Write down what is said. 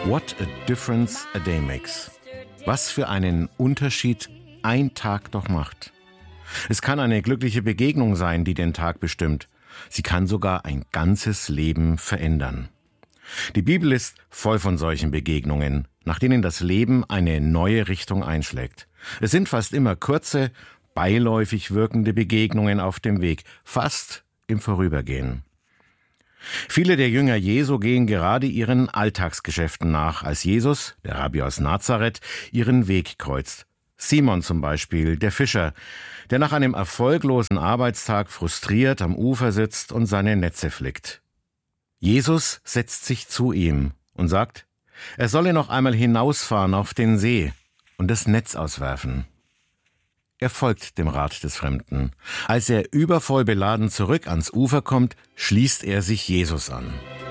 What a difference a day makes. Was für einen Unterschied ein Tag doch macht. Es kann eine glückliche Begegnung sein, die den Tag bestimmt. Sie kann sogar ein ganzes Leben verändern. Die Bibel ist voll von solchen Begegnungen, nach denen das Leben eine neue Richtung einschlägt. Es sind fast immer kurze, beiläufig wirkende Begegnungen auf dem Weg, fast im Vorübergehen. Viele der Jünger Jesu gehen gerade ihren Alltagsgeschäften nach, als Jesus, der Rabbi aus Nazareth, ihren Weg kreuzt. Simon zum Beispiel, der Fischer, der nach einem erfolglosen Arbeitstag frustriert am Ufer sitzt und seine Netze flickt. Jesus setzt sich zu ihm und sagt, er solle noch einmal hinausfahren auf den See und das Netz auswerfen. Er folgt dem Rat des Fremden. Als er übervoll beladen zurück ans Ufer kommt, schließt er sich Jesus an.